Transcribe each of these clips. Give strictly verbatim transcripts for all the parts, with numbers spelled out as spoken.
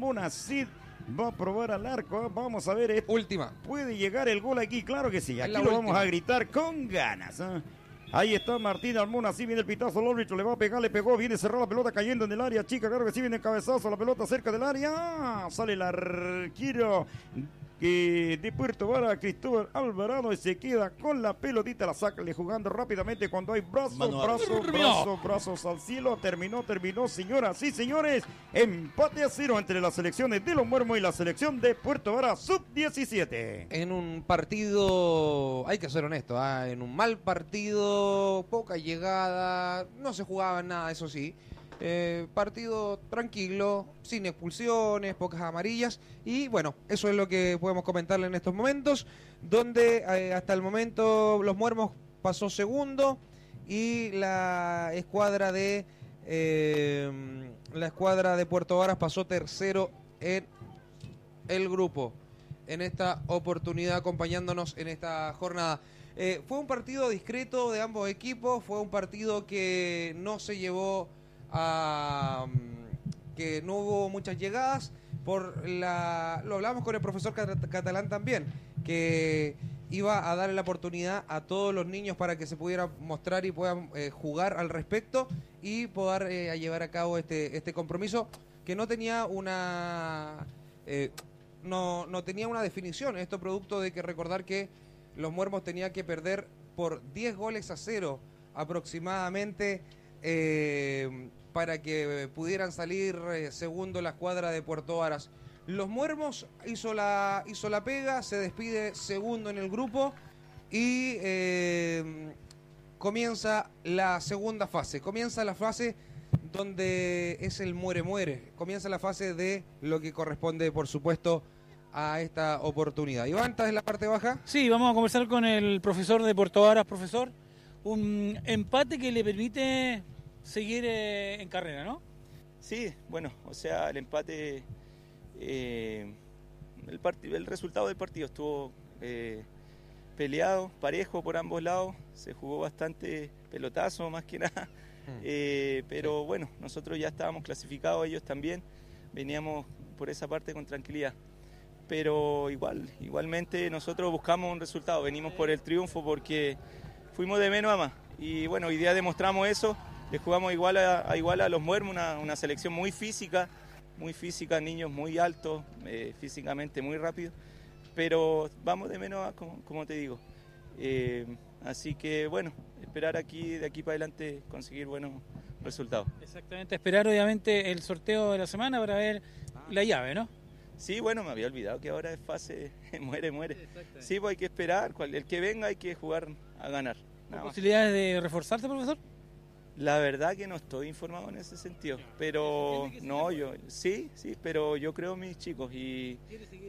Almonacid va a probar al arco. Vamos a ver. Eh. Última. ¿Puede llegar el gol aquí? Claro que sí. Aquí lo última. vamos a gritar con ganas. ¿eh? Ahí está Martín Almonacid, viene el pitazo, el árbitro le va a pegar, le pegó, viene cerrada la pelota cayendo en el área chica, claro que sí, viene el cabezazo, la pelota cerca del área, sale el arquero que de Puerto Vara, Cristóbal Alvarado, y se queda con la pelotita, la saca, le jugando rápidamente cuando hay brazos, brazos, brazos, brazos al cielo, terminó, terminó, señoras y señores, empate a cero entre las selecciones de Los Muermos y la selección de Puerto Vara sub diecisiete. En un partido, hay que ser honesto, ¿eh? En un mal partido, poca llegada, no se jugaba nada, eso sí. Eh, partido tranquilo, sin expulsiones, pocas amarillas y bueno, eso es lo que podemos comentarle en estos momentos, donde eh, hasta el momento Los Muermos pasó segundo y la escuadra de eh, la escuadra de Puerto Varas pasó tercero en el grupo en esta oportunidad, acompañándonos en esta jornada. Eh, fue un partido discreto de ambos equipos, fue un partido que no se llevó a que no hubo muchas llegadas por la lo hablamos con el profesor Catalán también, que iba a darle la oportunidad a todos los niños para que se pudieran mostrar y puedan eh, jugar al respecto y poder eh, llevar a cabo este este compromiso que no tenía una eh, no no tenía una definición, esto producto de que recordar que Los Muermos tenía que perder por diez goles a cero aproximadamente Eh, para que pudieran salir eh, segundo la escuadra de Puerto Varas. Los Muermos hizo la, hizo la pega, se despide segundo en el grupo y eh, comienza la segunda fase. Comienza la fase donde es el muere-muere. Comienza la fase de lo que corresponde, por supuesto, a esta oportunidad. Iván, ¿estás en la parte baja? Sí, vamos a conversar con el profesor de Puerto Varas. Profesor, un empate que le permite seguir eh, en carrera, ¿no? Sí, bueno, o sea, el empate, eh, el, part- el resultado del partido estuvo eh, peleado, parejo por ambos lados, se jugó bastante pelotazo más que nada, eh, pero bueno, nosotros ya estábamos clasificados, ellos también, veníamos por esa parte con tranquilidad. Pero igual, igualmente nosotros buscamos un resultado, venimos por el triunfo porque fuimos de menos a más. Y bueno, hoy día demostramos eso, le jugamos igual a, a igual a Los Muermos, una, una selección muy física, muy física, niños muy altos, eh, físicamente muy rápidos, pero vamos de menos a, como, como te digo. Eh, así que bueno, esperar aquí, de aquí para adelante, conseguir buenos resultados. Exactamente, esperar obviamente el sorteo de la semana para ver la llave, ¿no? Sí, bueno, me había olvidado que ahora es fase muere, muere. Sí, pues hay que esperar, el que venga hay que jugar a ganar. ¿Hay posibilidades de reforzarse, profesor? La verdad que no estoy informado en ese sentido, pero no, yo sí, sí, pero yo creo en mis chicos y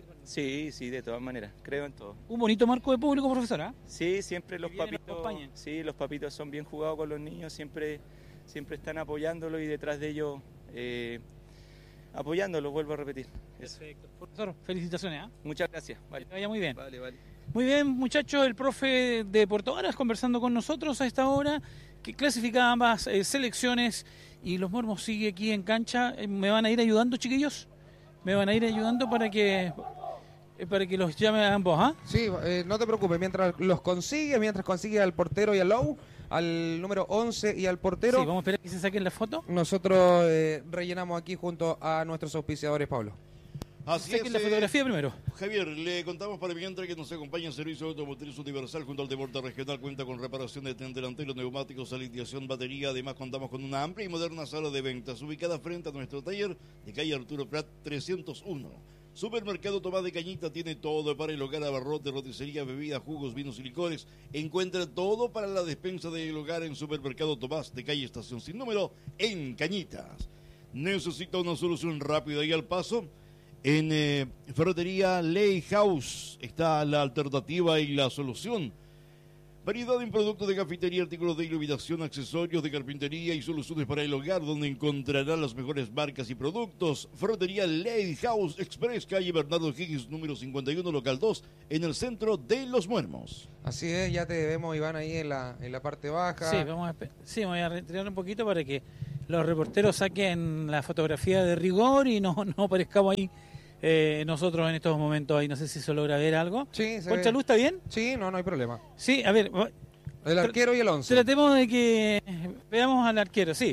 sí, sí, de todas maneras, creo en todo. Un bonito marco de público, profesora. ¿eh? Sí, siempre los papitos, sí, los papitos son bien jugados con los niños, siempre, siempre están apoyándolos y detrás de ellos. Eh, apoyándolo, vuelvo a repetir. Eso. Perfecto. Profesor, felicitaciones. ¿eh? Muchas gracias. Vale. Que vaya muy bien. Vale, vale. Muy bien, muchachos, el profe de Puerto Varas conversando con nosotros a esta hora, que clasifica ambas eh, selecciones y Los Muermos sigue aquí en cancha. Eh, ¿Me van a ir ayudando, chiquillos? ¿Me van a ir ayudando para que eh, para que los llame a ambos? ¿ah? Sí, eh, no te preocupes, mientras los consigue, mientras consigue al portero y al low, al número once y al portero. Sí, vamos a esperar que se saquen la foto. Nosotros eh, rellenamos aquí junto a nuestros auspiciadores, Pablo. Así Saquen es, la eh, fotografía primero. Javier, le contamos para mientras que nos acompaña en Servicio Automotriz Universal junto al Deporte Regional. Cuenta con reparación de tren delantero, neumáticos, alineación, batería. Además, contamos con una amplia y moderna sala de ventas ubicada frente a nuestro taller de calle Arturo Prat trescientos uno. Supermercado Tomás de Cañita tiene todo para el hogar, abarrotes, roticería, bebidas, jugos, vinos y licores. Encuentra todo para la despensa del hogar en Supermercado Tomás de calle Estación Sin Número en Cañitas. Necesita una solución rápida y al paso. En eh, Ferretería Ley House está la alternativa y la solución. Variedad en productos de cafetería, artículos de iluminación, accesorios de carpintería y soluciones para el hogar, donde encontrará las mejores marcas y productos. Ferretería Ley House Express, calle Bernardo Higgins, número cincuenta y uno, local dos, en el centro de Los Muermos. Así es, ya te vemos, Iván, ahí en la, en la parte baja. Sí, vamos a, sí, me voy a retirar un poquito para que los reporteros saquen la fotografía de rigor y no, no aparezcamos ahí eh, nosotros en estos momentos ahí. No sé si se logra ver algo. Sí, se ¿Concha ve. Luz está bien? Sí, no, no hay problema. Sí, a ver, va- El arquero y el once. tratemos de que veamos al arquero, sí.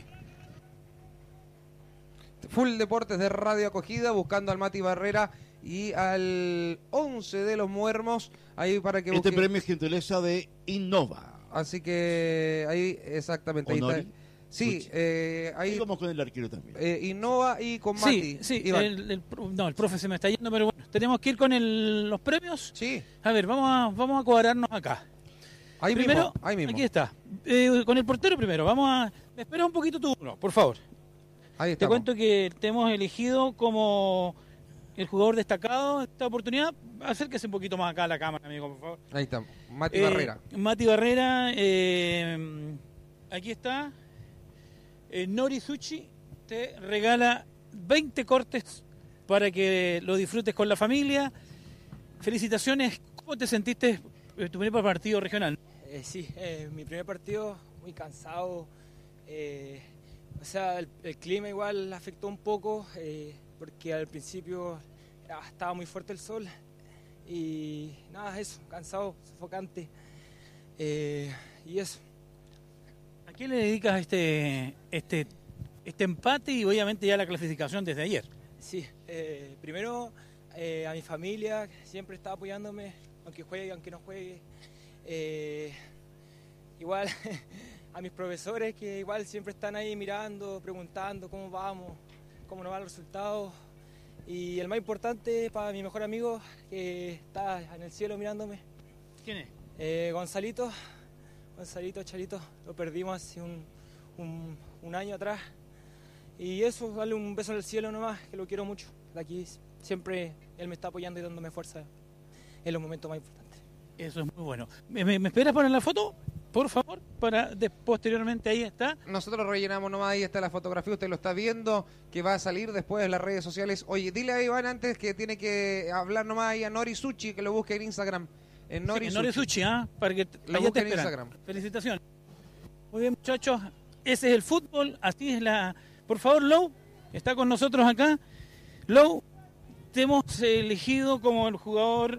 Full Deportes de Radio Acogida, buscando al Mati Barrera y al once de los Muermos, ahí para que Este busquen. premio es gentileza de Innova. Así que ahí, exactamente, ahí Honori. está. Sí, Luchi. eh, Ahí ahí vamos con el arquero también. eh, Innova y con Sí, Mati. sí, Iván. el, el pro- no, el profe se me está yendo, pero bueno, tenemos que ir con el- los premios. Sí, A ver, vamos a, vamos a cuadrarnos acá. ahí primero, mismo, ahí mismo. aquí está. Eh, con el portero primero, vamos a... Me espera un poquito tú, no, por favor. Ahí Te estamos. cuento que te hemos elegido como el jugador destacado de esta oportunidad. Acérquese un poquito más acá a la cámara, amigo, por favor. Ahí está, Mati Eh, Barrera. Mati Barrera, eh, aquí está. Eh, Nori Zucchi te regala veinte cortes para que lo disfrutes con la familia. Felicitaciones. ¿Cómo te sentiste en tu primer partido regional? Eh, sí, eh, mi primer partido, muy cansado. eh, o sea, el, el clima igual afectó un poco, eh, porque al principio era- estaba muy fuerte el sol. Y nada, eso, cansado, sofocante. eh, y eso. ¿A quién le dedicas este, este, este empate y obviamente ya la clasificación desde ayer? Sí, eh, primero eh, a mi familia, que siempre está apoyándome, aunque juegue, aunque no juegue. Eh, igual a mis profesores que igual siempre están ahí mirando, preguntando cómo vamos, cómo nos va el resultado. Y el más importante para mi mejor amigo que está en el cielo mirándome, ¿Quién es? eh, Gonzalito, Gonzalito, Charito, lo perdimos hace un, un, un año atrás. Y eso, darle un beso en el cielo nomás, que lo quiero mucho. De aquí siempre él me está apoyando y dándome fuerza en los momentos más importantes. Eso es muy bueno. ¿Me, me, me esperas poner la foto? Por favor, para de- posteriormente ahí está. Nosotros rellenamos nomás, ahí está la fotografía, usted lo está viendo, que va a salir después en las redes sociales. Oye, dile a Iván antes que tiene que hablar nomás ahí a Nori Zucchi, que lo busque en Instagram. En Nori Sí, Nori Zucchi. Zucchi, ¿ah? Para que t- Lo allá te busque en esperan. Instagram. Felicitaciones. Muy bien, muchachos. Ese es el fútbol. Así es la. Por favor, Low, está con nosotros acá. Low, te hemos elegido como el jugador,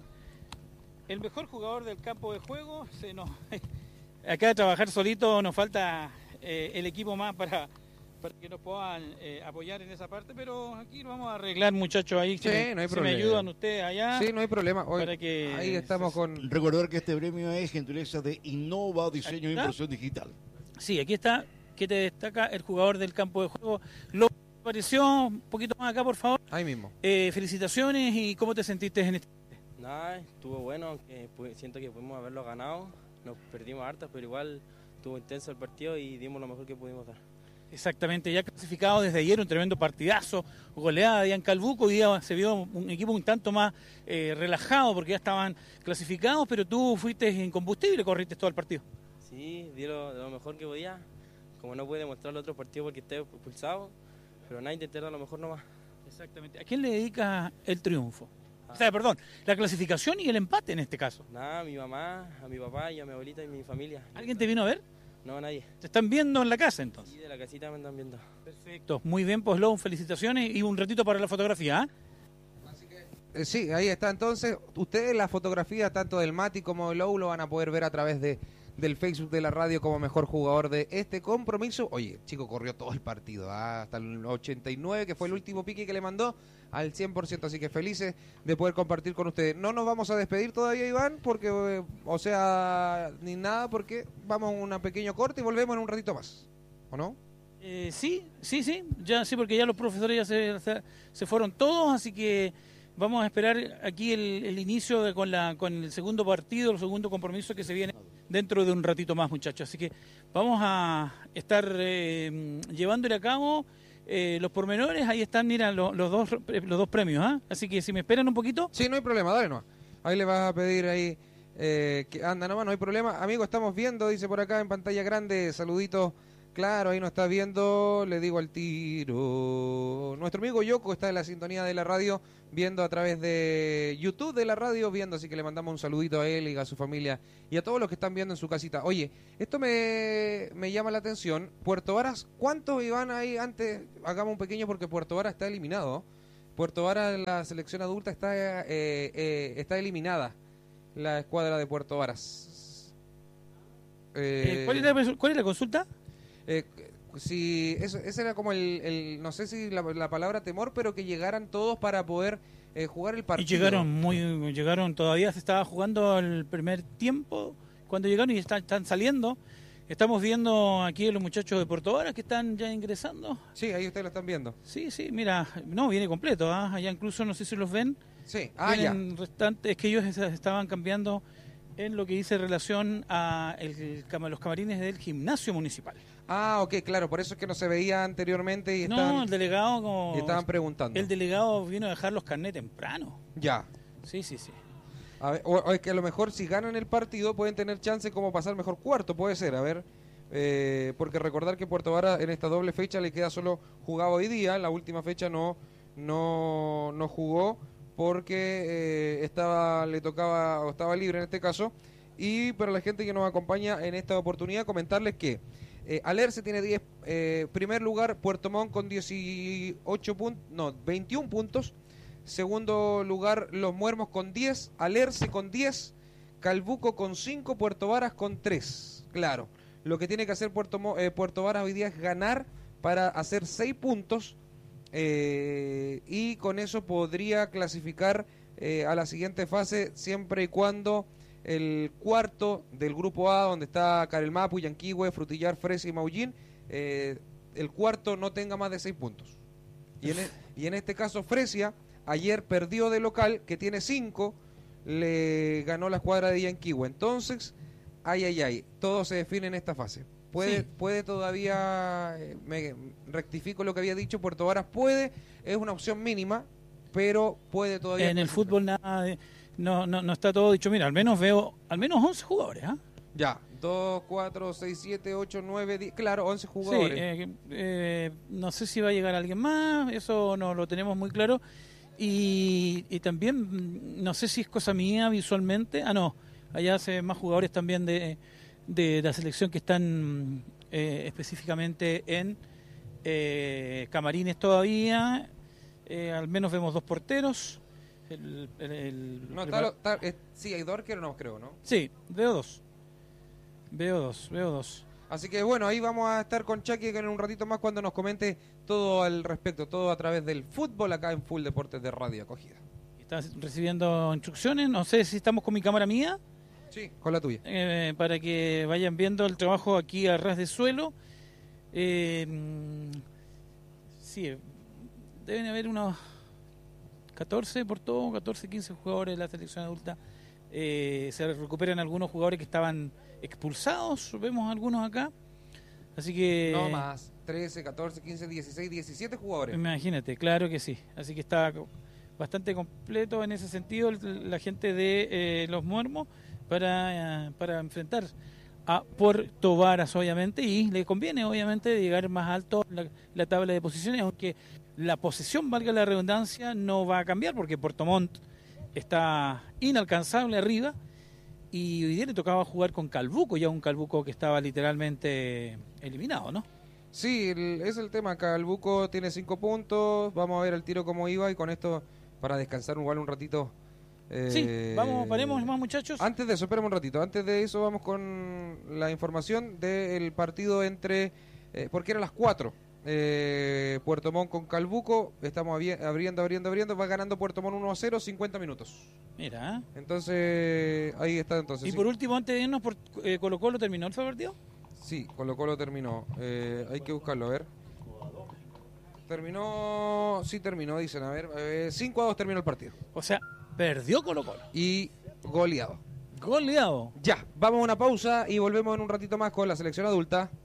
el mejor jugador del campo de juego. Se nos, acá de trabajar solito nos falta eh, el equipo más para, para que nos puedan eh, apoyar en esa parte, pero aquí lo vamos a arreglar, muchachos. Ahí Sí, si me, no hay si problema. me ayudan ustedes allá. Sí, no hay problema. Oye, Para que- ahí estamos con... Recordar que este premio es gentileza de Innova Diseño e ¿Está? Impresión Digital. Sí, aquí está, que te destaca el jugador del campo de juego. Lo apareció un poquito más acá, por favor. Ahí mismo. Eh, felicitaciones y cómo te sentiste en este. Nada, estuvo bueno, aunque pu- siento que pudimos haberlo ganado, nos perdimos hartas, pero igual estuvo intenso el partido y dimos lo mejor que pudimos dar. Exactamente, ya clasificado desde ayer, un tremendo partidazo, goleada de Calbuco. Hoy día se vio un equipo un tanto más eh, relajado porque ya estaban clasificados, pero tú fuiste incombustible, corriste todo el partido. Sí, di lo, lo mejor que podía, como no pude demostrar el otro partido porque estaba expulsado, pero nada, intenté dar lo mejor nomás. Exactamente. ¿A quién le dedicas el triunfo? O sea, perdón, la clasificación y el empate en este caso. Nada, a mi mamá, a mi papá y a mi abuelita y mi familia. ¿Alguien te vino a ver? No, nadie. ¿Te están viendo en la casa entonces? Y de la casita me están viendo. Perfecto. Muy bien, pues Low, felicitaciones y un ratito para la fotografía. ¿Ah? Eh, sí, ahí está. Entonces, ustedes la fotografía tanto del Mati como del Low lo van a poder ver a través de del Facebook de la radio como mejor jugador de este compromiso. Oye, el chico corrió todo el partido, ¿ah? Hasta el ochenta y nueve, que fue el último pique que le mandó, al cien por ciento. Así que felices de poder compartir con ustedes. No nos vamos a despedir todavía, Iván, porque, eh, o sea, ni nada, porque vamos a un pequeño corte y volvemos en un ratito más. ¿O no? Eh, sí, sí, sí. Ya sí, porque ya los profesores ya se, se, se fueron todos, así que vamos a esperar aquí el, el inicio de, con, la, con el segundo partido, el segundo compromiso que se viene dentro de un ratito más, muchachos. Así que vamos a estar eh, llevándole a cabo eh, los pormenores. Ahí están, mira, lo- los, dos, los dos premios. ¿Ah? Así que si me esperan un poquito. Sí, no hay problema, dale nomás. Ahí le vas a pedir ahí eh, que anda nomás, no hay problema. Amigo, estamos viendo, dice por acá en pantalla grande, saluditos Claro, ahí nos está viendo, le digo al tiro. Nuestro amigo Yoko está en la sintonía de la radio, viendo a través de YouTube de la radio, viendo, así que le mandamos un saludito a él y a su familia y a todos los que están viendo en su casita. Oye, esto me, me llama la atención. Puerto Varas, ¿cuántos iban ahí antes? Hagamos un pequeño porque Puerto Varas está eliminado. Puerto Varas, la selección adulta, está, eh, eh, está eliminada, la escuadra de Puerto Varas. Eh, ¿cuál, es la, ¿Cuál es la consulta? Eh, si eso, ese era como el, el no sé si la, la palabra temor, pero que llegaran todos para poder eh, jugar el partido. Y llegaron muy, llegaron todavía se estaba jugando el primer tiempo cuando llegaron y están, están saliendo. Estamos viendo aquí a los muchachos de Puerto Varas que están ya ingresando. Sí, ahí ustedes lo están viendo. Sí, sí, mira, no viene completo, ¿eh? Allá incluso no sé si los ven. Sí, ah, ya. Restantes, es que ellos estaban cambiando en lo que dice relación a el, los camarines del gimnasio municipal. Ah, ok, claro, por eso es que no se veía anteriormente y no, estaban, el delegado como, y estaban preguntando. El delegado vino a dejar los carnets temprano. Ya. Sí, sí, sí. A ver, o, o es que a lo mejor si ganan el partido pueden tener chance como pasar mejor cuarto, puede ser, a ver, eh, porque recordar que Puerto Varas en esta doble fecha le queda solo jugado hoy día, la última fecha no no no jugó porque eh, estaba le tocaba o estaba libre en este caso. Y para la gente que nos acompaña en esta oportunidad, comentarles que eh, Alerce tiene diez, eh, primer lugar Puerto Montt con dieciocho puntos, no, veintiún puntos. Segundo lugar Los Muermos con diez, Alerce con diez, Calbuco con cinco, Puerto Varas con tres. Claro, lo que tiene que hacer Puerto, Mo, eh, Puerto Varas hoy día es ganar para hacer seis puntos eh, y con eso podría clasificar eh, a la siguiente fase siempre y cuando el cuarto del grupo A, donde está Carelmapu, Yanquihue, Frutillar, Fresa y Maullín, eh, el cuarto no tenga más de seis puntos. Y en, e, y en este caso Fresia ayer perdió de local, que tiene cinco, le ganó la escuadra de Yanquihue. Entonces, ay, ay, ay, todo se define en esta fase. Puede, sí. puede todavía, eh, me rectifico lo que había dicho, Puerto Varas puede, es una opción mínima, pero puede todavía. En el fútbol nada de... No, no, no está todo dicho. Mira, al menos veo al menos once jugadores. ¿eh? Ya, dos, cuatro, seis, siete, ocho, nueve, diez, claro, once jugadores. Sí, eh, eh, no sé si va a llegar alguien más, eso no lo tenemos muy claro. Y, y también, no sé si es cosa mía visualmente. Ah, no, allá se ven más jugadores también de, de la selección que están eh, específicamente en eh, camarines todavía. Eh, al menos vemos dos porteros. El, el, el, no, está, está, eh, sí, hay dos arqueros, no creo, ¿no? Sí, veo dos. Veo dos, veo dos. Así que bueno, ahí vamos a estar con Chucky en un ratito más cuando nos comente todo al respecto, todo a través del fútbol acá en Full Deportes de Radio Acogida. ¿Estás recibiendo instrucciones? No sé si estamos con mi cámara mía. Sí, con la tuya. Eh, para que vayan viendo el trabajo aquí a ras de suelo. Eh, sí, deben haber unos catorce por todo, catorce, quince jugadores de la selección adulta. Eh, se recuperan algunos jugadores que estaban expulsados, vemos algunos acá. Así que... No más, trece, catorce, quince, dieciséis, diecisiete jugadores. Imagínate, claro que sí. Así que está bastante completo en ese sentido la gente de eh, Los Muermos para, eh, para enfrentar a Puerto Varas, obviamente, y le conviene, obviamente, llegar más alto la, la tabla de posiciones, aunque la posesión, valga la redundancia, no va a cambiar porque Puerto Montt está inalcanzable arriba y hoy día le tocaba jugar con Calbuco, ya un Calbuco que estaba literalmente eliminado, ¿no? Sí, el, es el tema. Calbuco tiene cinco puntos, vamos a ver el tiro cómo iba y con esto para descansar igual un ratito. Eh, sí, vamos, paremos más, muchachos. Antes de eso, esperemos un ratito, antes de eso vamos con la información del partido entre, eh, porque era las cuatro. Eh, Puerto Montt con Calbuco, estamos abriendo, abriendo, abriendo, va ganando Puerto Montt uno a cero, cincuenta minutos. Mira. Entonces, ahí está entonces. Y sí. Por último, antes de irnos, por, eh, ¿Colo Colo terminó el partido? Sí, Colo Colo terminó. Eh, hay que buscarlo, a ver. Terminó, sí terminó, dicen, a ver, eh, cinco a dos terminó el partido. O sea, perdió Colo Colo. Y goleado. Goleado. Ya, vamos a una pausa y volvemos en un ratito más con la selección adulta.